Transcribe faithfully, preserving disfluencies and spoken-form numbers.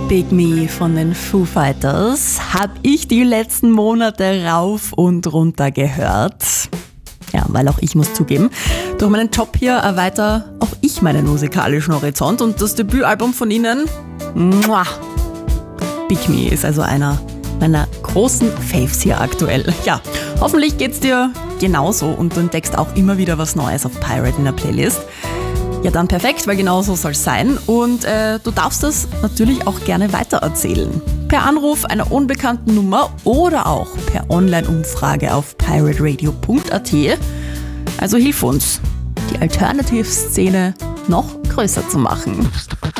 Big Me von den Foo Fighters habe ich die letzten Monate rauf und runter gehört. Ja, weil auch ich muss zugeben, durch meinen Job hier erweitere auch ich meinen musikalischen Horizont und das Debütalbum von ihnen, muah, Big Me, ist also einer meiner großen Faves hier aktuell. Ja, hoffentlich geht's dir genauso und du entdeckst auch immer wieder was Neues auf Pirate in der Playlist. Ja, dann perfekt, weil genau so soll es sein. Und äh, du darfst das natürlich auch gerne weitererzählen. Per Anruf einer unbekannten Nummer oder auch per Online-Umfrage auf pirate radio punkt a t. Also hilf uns, die Alternative-Szene noch größer zu machen.